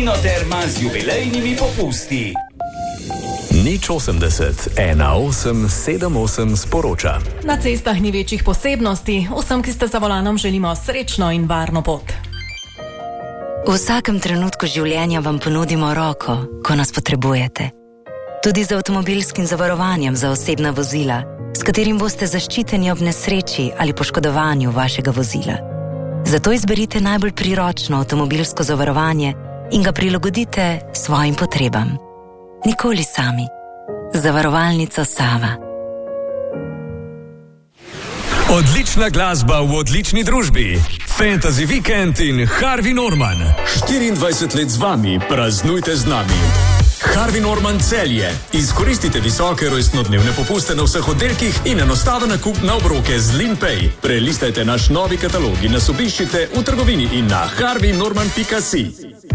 Mlinoterma z jubilejnimi popusti. Nič 80 1878 sporoča. Na cestah ni večjih posebnosti. Vsem, ki ste za volanom, želimo srečno in varno pot. V vsakem trenutku življenja vam ponudimo roko, ko nas potrebujete. Tudi z avtomobilskim zavarovanjem za osebna vozila, s katerim boste zaščiteni ob nesreči ali poškodovanju vašega vozila. Zato izberite najbolj priročno avtomobilsko zavarovanje in ga prilagodite svojim potrebam. Nikoli sami. Zavarovalnica Sava. Odlična glasba v odlični družbi. Fantasy Weekend in Harvey Norman. 24 let z vami, praznujte z nami. Harvey Norman Celje. Izkoristite visoke rojstnodnevne popuste na vseh oddelkih in enostaven nakup na obroke z LinPay. Prelistajte naš novi katalog in nas obiščite v trgovini in na harveynorman.si.